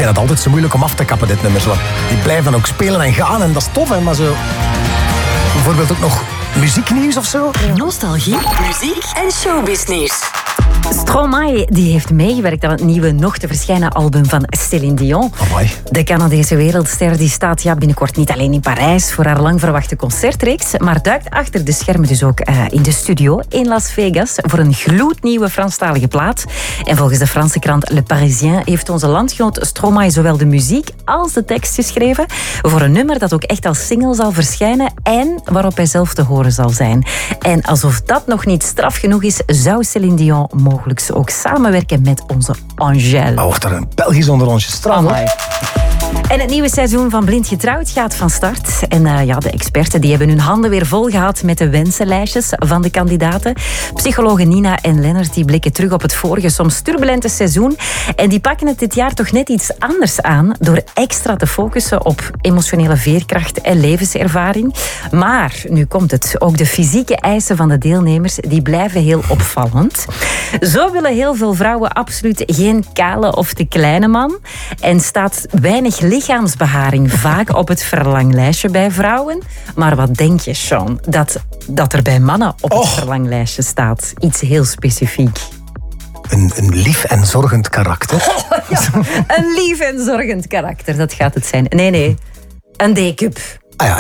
vind het altijd zo moeilijk om af te kappen, dit nummer. Die blijven ook spelen en gaan en dat is tof, hè, maar zo... Bijvoorbeeld ook nog muzieknieuws of zo. Nostalgie, muziek en showbiznieuws. Stromae die heeft meegewerkt aan het nieuwe nog te verschijnen album van Céline Dion. Amai. De Canadese wereldster die staat binnenkort niet alleen in Parijs voor haar lang verwachte concertreeks, maar duikt achter de schermen dus ook in de studio in Las Vegas voor een gloednieuwe Franstalige plaat. En volgens de Franse krant Le Parisien heeft onze landgenoot Stromae zowel de muziek als de tekst geschreven voor een nummer dat ook echt als single zal verschijnen en waarop hij zelf te horen zal zijn. En alsof dat nog niet straf genoeg is, zou Céline Dion mogelijk ook samenwerken met onze Angèle. Wordt er een Belgisch onder ons straf, hoor. En het nieuwe seizoen van Blind Getrouwd gaat van start. En de experten die hebben hun handen weer vol gehad met de wensenlijstjes van de kandidaten. Psychologen Nina en Lennart die blikken terug op het vorige, soms turbulente seizoen. En die pakken het dit jaar toch net iets anders aan door extra te focussen op emotionele veerkracht en levenservaring. Maar, nu komt het, ook de fysieke eisen van de deelnemers die blijven heel opvallend. Zo willen heel veel vrouwen absoluut geen kale of te kleine man. En staat weinig lichaamsbeharing vaak op het verlanglijstje bij vrouwen. Maar wat denk je, Sean, dat er bij mannen op het verlanglijstje staat? Iets heel specifiek. Een lief en zorgend karakter. Een lief en zorgend karakter, dat gaat het zijn. Nee, een D-cup.